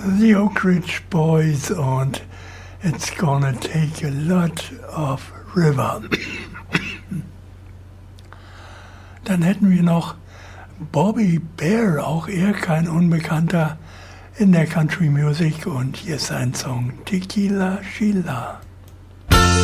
The Oak Ridge Boys und It's Gonna Take a Lot of River. Dann hätten wir noch Bobby Bare, auch er kein Unbekannter in der Country Music, und hier ist sein Song Tequila Sheila.